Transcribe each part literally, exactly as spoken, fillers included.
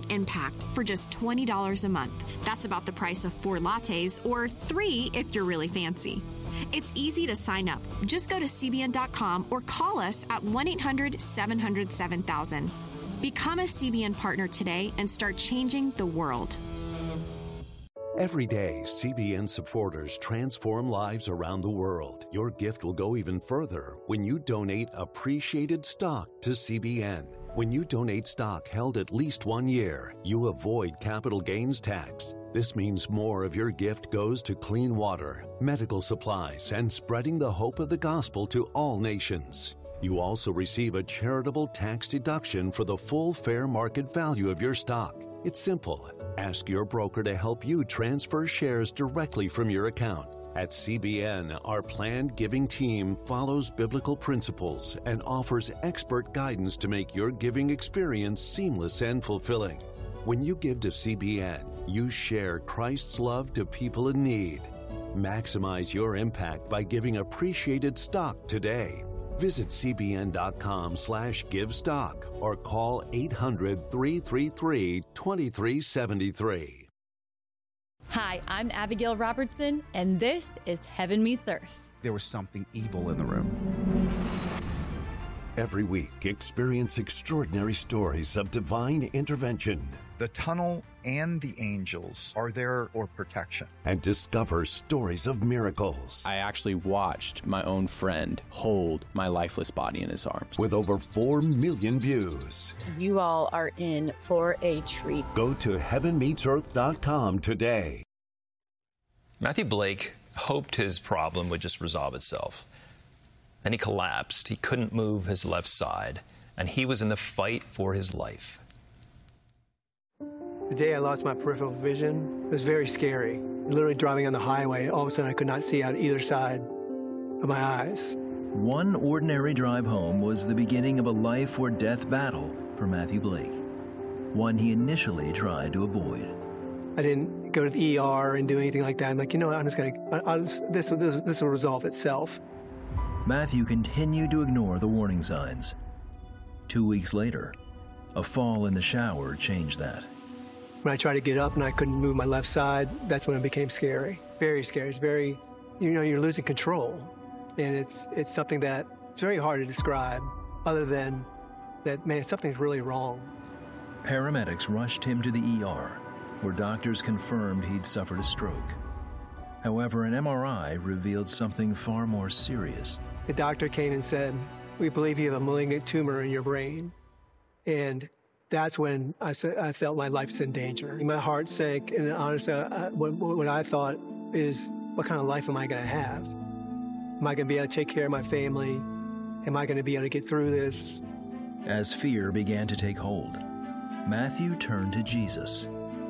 impact for just twenty dollars a month. That's about the price of four lattes or three if you're really fancy. It's easy to sign up. Just go to C B N dot com or call us at one eight hundred seven hundred seven thousand. Become a C B N partner today and start changing the world. Every day, C B N supporters transform lives around the world. Your gift will go even further when you donate appreciated stock to C B N. When you donate stock held at least one year, you avoid capital gains tax. This means more of your gift goes to clean water, medical supplies, and spreading the hope of the gospel to all nations. You also receive a charitable tax deduction for the full fair market value of your stock. It's simple. Ask your broker to help you transfer shares directly from your account. At C B N, our planned giving team follows biblical principles and offers expert guidance to make your giving experience seamless and fulfilling. When you give to C B N, you share Christ's love to people in need. Maximize your impact by giving appreciated stock today. Visit C B N dot com slash give stock or call eight hundred, three three three, two three seven three. Hi, I'm Abigail Robertson, and this is Heaven Meets Earth. There was something evil in the room. Every week, experience extraordinary stories of divine intervention. The tunnel and the angels are there for protection. And discover stories of miracles. I actually watched my own friend hold my lifeless body in his arms. With over four million views. You all are in for a treat. Go to heaven meets earth dot com today. Matthew Blake hoped his problem would just resolve itself. Then he collapsed. He couldn't move his left side, and he was in the fight for his life. The day I lost my peripheral vision, it was very scary. Literally driving on the highway, all of a sudden I could not see out either side of my eyes. One ordinary drive home was the beginning of a life or death battle for Matthew Blake, one he initially tried to avoid. I didn't go to the E R and do anything like that. I'm like, you know what, I'm just going to, this, this, this will resolve itself. Matthew continued to ignore the warning signs. Two weeks later, a fall in the shower changed that. When I tried to get up and I couldn't move my left side, that's when it became scary. Very scary. It's very, you know, you're losing control. And it's it's something that it's very hard to describe other than that, man, something's really wrong. Paramedics rushed him to the E R, where doctors confirmed he'd suffered a stroke. However, an M R I revealed something far more serious. The doctor came and said, we believe you have a malignant tumor in your brain. And that's when I, I felt my life is in danger. My heart sank, and honestly, I, what, what I thought is, what kind of life am I going to have? Am I going to be able to take care of my family? Am I going to be able to get through this? As fear began to take hold, Matthew turned to Jesus.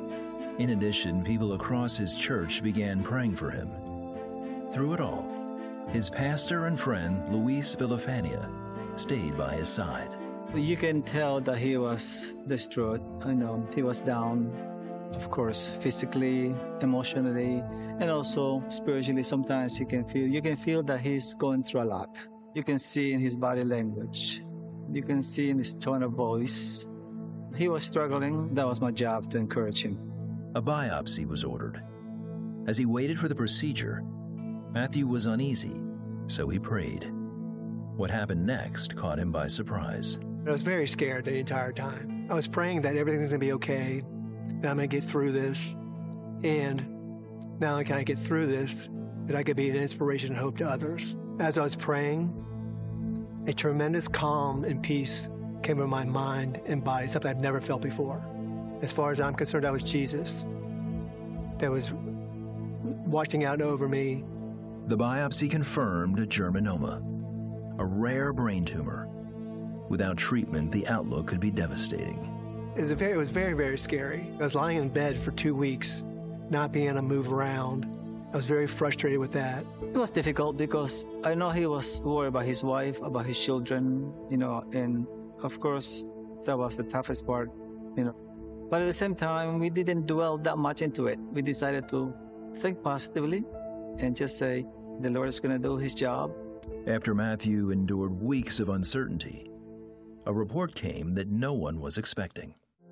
In addition, people across his church began praying for him. Through it all, his pastor and friend, Luis Villafania, stayed by his side. You can tell that he was distraught. You know, he was down, of course, physically, emotionally, and also spiritually. Sometimes you can feel you can feel that he's going through a lot. You can see in his body language. You can see in his tone of voice. He was struggling. That was my job, to encourage him. A biopsy was ordered. As he waited for the procedure, Matthew was uneasy, so he prayed. What happened next caught him by surprise. I was very scared the entire time. I was praying that everything's going to be okay, and I'm going to get through this. And not only can I get through this, that I could be an inspiration and hope to others. As I was praying, a tremendous calm and peace came into my mind and body, something I've never felt before. As far as I'm concerned, that was Jesus that was watching out over me. The biopsy confirmed a germinoma, a rare brain tumor. Without treatment, the outlook could be devastating. It was, a very, it was very, very scary. I was lying in bed for two weeks, not being able to move around. I was very frustrated with that. It was difficult because I know he was worried about his wife, about his children, you know, and of course, that was the toughest part, you know. But at the same time, we didn't dwell that much into it. We decided to think positively and just say, the Lord is going to do his job. After Matthew endured weeks of uncertainty, a report came that no one was expecting.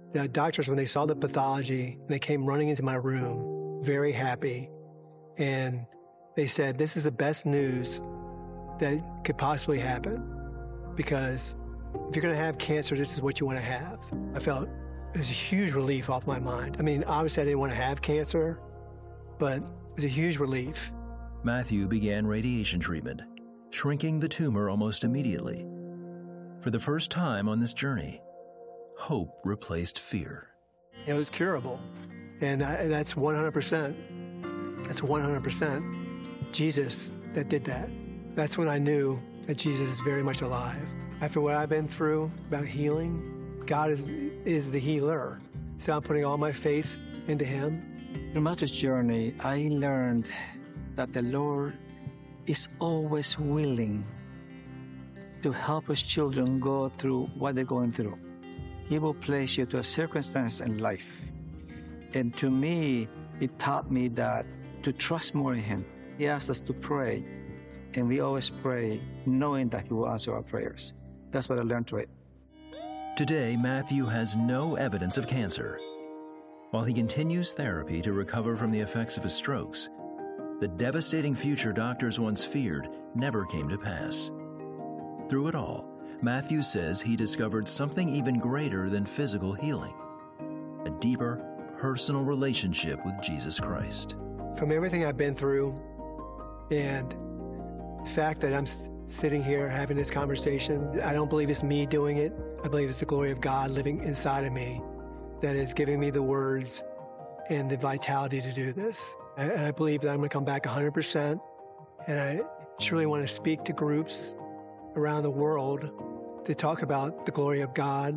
The doctors, when they saw the pathology, they came running into my room, very happy, and they said, this is the best news that could possibly happen, because if you're going to have cancer, this is what you want to have. I felt it was a huge relief off my mind. I mean, obviously I didn't want to have cancer, but it was a huge relief. Matthew began radiation treatment, shrinking the tumor almost immediately. For the first time on this journey, hope replaced fear. It was curable, and I, that's one hundred percent. That's one hundred percent Jesus that did that. That's when I knew that Jesus is very much alive. After what I've been through about healing, God is, is the healer. So I'm putting all my faith into him. Through Matthew's journey, I learned that the Lord is always willing to help his children go through what they're going through. He will place you to a circumstance in life. And to me, it taught me that to trust more in him. He asked us to pray, and we always pray knowing that he will answer our prayers. That's what I learned through it. Today, Matthew has no evidence of cancer. While he continues therapy to recover from the effects of his strokes, the devastating future doctors once feared never came to pass. Through it all, Matthew says he discovered something even greater than physical healing, a deeper, personal relationship with Jesus Christ. From everything I've been through, and the fact that I'm sitting here having this conversation, I don't believe it's me doing it. I believe it's the glory of God living inside of me that is giving me the words and the vitality to do this. And I believe that I'm going to come back one hundred percent. And I truly want to speak to groups around the world to talk about the glory of God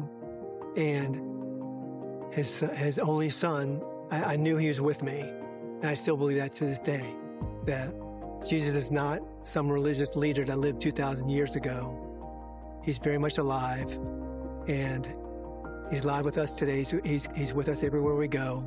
and his, his only son. I, I knew he was with me. And I still believe that to this day, that Jesus is not some religious leader that lived two thousand years ago. He's very much alive, and he's alive with us today. He's, he's, he's with us everywhere we go.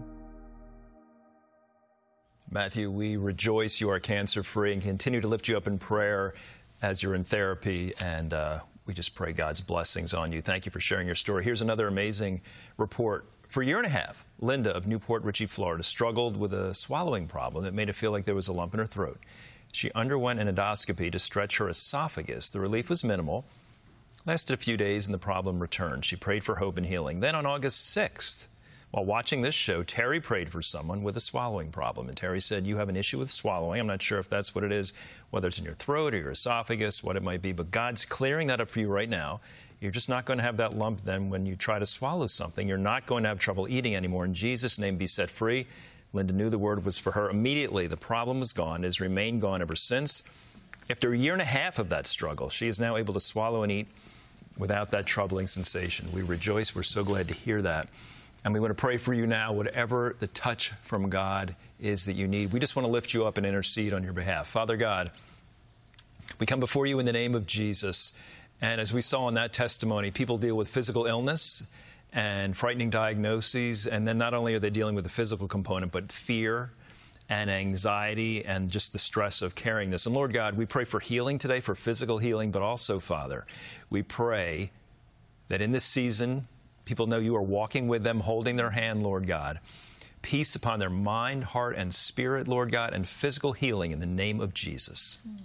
Matthew, we rejoice you are cancer-free and continue to lift you up in prayer as you're in therapy, and uh, we just pray God's blessings on you. Thank you for sharing your story. Here's another amazing report. For a year and a half, Linda of Newport Richey, Florida, struggled with a swallowing problem that made it feel like there was a lump in her throat. She underwent an endoscopy to stretch her esophagus. The relief was minimal, lasted a few days, and the problem returned. She prayed for hope and healing. Then on August sixth, while watching this show, Terry prayed for someone with a swallowing problem. And Terry said, you have an issue with swallowing. I'm not sure if that's what it is, whether it's in your throat or your esophagus, what it might be, but God's clearing that up for you right now. You're just not going to have that lump then when you try to swallow something. You're not going to have trouble eating anymore. In Jesus' name, be set free. Linda knew the word was for her. Immediately, the problem was gone. It has remained gone ever since. After a year and a half of that struggle, she is now able to swallow and eat without that troubling sensation. We rejoice. We're so glad to hear that. And we want to pray for you now, whatever the touch from God is that you need. We just want to lift you up and intercede on your behalf. Father God, we come before you in the name of Jesus. And as we saw in that testimony, people deal with physical illness and frightening diagnoses. And then not only are they dealing with the physical component, but fear and anxiety and just the stress of carrying this. And Lord God, we pray for healing today, for physical healing, but also, Father, we pray that in this season, people know you are walking with them, holding their hand, Lord God. Peace upon their mind, heart, and spirit, Lord God, and physical healing in the name of Jesus. Mm.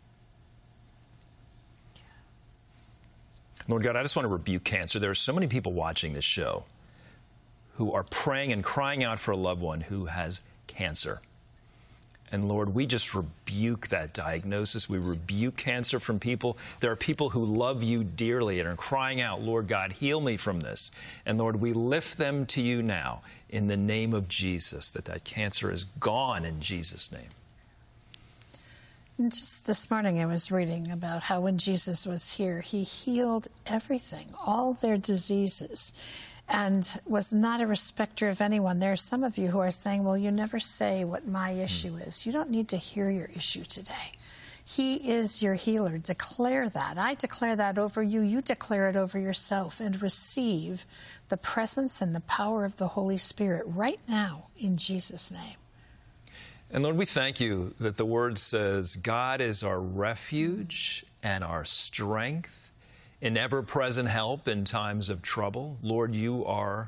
Lord God, I just want to rebuke cancer. There are so many people watching this show who are praying and crying out for a loved one who has cancer. And Lord, we just rebuke that diagnosis. We rebuke cancer from people. There are people who love you dearly and are crying out, Lord God, heal me from this. And Lord, we lift them to you now in the name of Jesus, that that cancer is gone in Jesus' name. And just this morning I was reading about how when Jesus was here, he healed everything, all their diseases, and was not a respecter of anyone. There are some of you who are saying, well, you never say what my issue is. You don't need to hear your issue today. He is your healer. Declare that. I declare that over you. You declare it over yourself and receive the presence and the power of the Holy Spirit right now in Jesus' name. And Lord, we thank you that the word says God is our refuge and our strength, an ever-present help in times of trouble. Lord, you are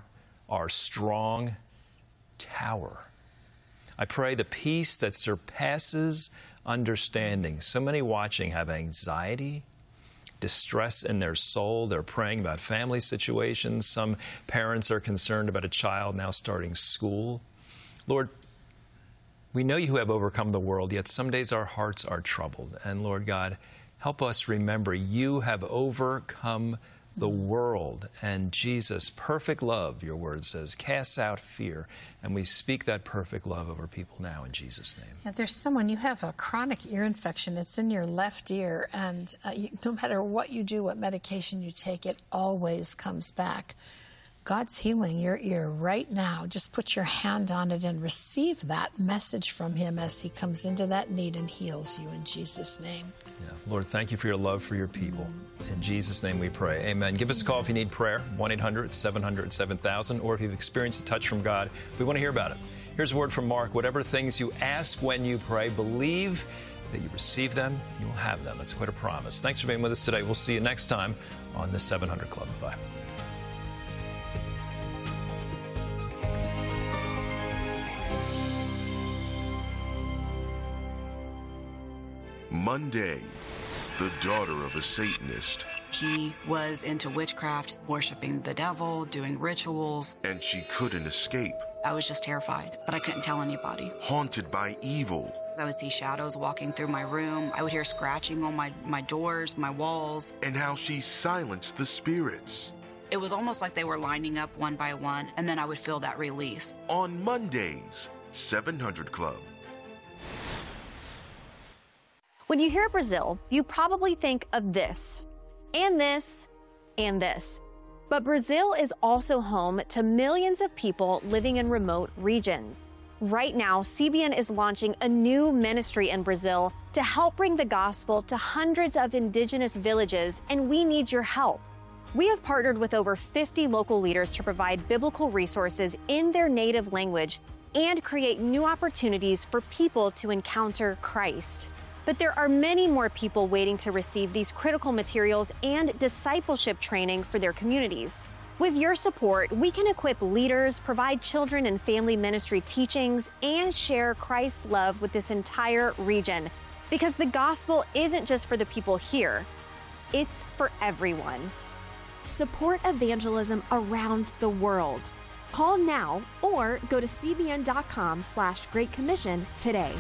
our strong tower. I pray the peace that surpasses understanding. So many watching have anxiety, distress in their soul. They're praying about family situations. Some parents are concerned about a child now starting school. Lord, we know you have overcome the world, yet some days our hearts are troubled. And Lord God, help us remember you have overcome the world. And Jesus, perfect love, your word says, casts out fear. And we speak that perfect love over people now in Jesus' name. Yeah, there's someone, you have a chronic ear infection. It's in your left ear. And uh, you, no matter what you do, what medication you take, it always comes back. God's healing your ear right now. Just put your hand on it and receive that message from him as he comes into that need and heals you in Jesus' name. Yeah. Lord, thank you for your love for your people. In Jesus' name we pray. Amen. Give us a call if you need prayer, one eight hundred seven hundred seven thousand, or if you've experienced a touch from God. We want to hear about it. Here's a word from Mark. Whatever things you ask when you pray, believe that you receive them, you will have them. It's quite a promise. Thanks for being with us today. We'll see you next time on the seven hundred Club. Bye. Monday, the daughter of a Satanist. He was into witchcraft, worshiping the devil, doing rituals. And she couldn't escape. I was just terrified, but I couldn't tell anybody. Haunted by evil. I would see shadows walking through my room. I would hear scratching on my, my doors, my walls. And how she silenced the spirits. It was almost like they were lining up one by one, and then I would feel that release. On Mondays, seven hundred Club. When you hear Brazil, you probably think of this, and this, and this. But Brazil is also home to millions of people living in remote regions. Right now, C B N is launching a new ministry in Brazil to help bring the gospel to hundreds of indigenous villages, and we need your help. We have partnered with over fifty local leaders to provide biblical resources in their native language and create new opportunities for people to encounter Christ. But there are many more people waiting to receive these critical materials and discipleship training for their communities. With your support, we can equip leaders, provide children and family ministry teachings, and share Christ's love with this entire region. Because the gospel isn't just for the people here, it's for everyone. Support evangelism around the world. Call now or go to cbn.com slash Great Commission today.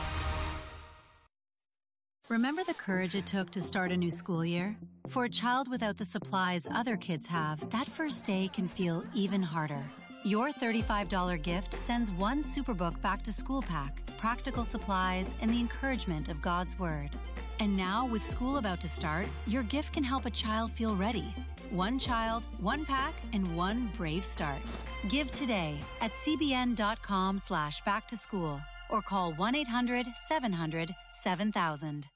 Remember the courage it took to start a new school year? For a child without the supplies other kids have, that first day can feel even harder. Your thirty-five dollars gift sends one Superbook back to school pack, practical supplies, and the encouragement of God's Word. And now, with school about to start, your gift can help a child feel ready. One child, one pack, and one brave start. Give today at cbn.com slash back to school or call one eight hundred seven hundred seven thousand.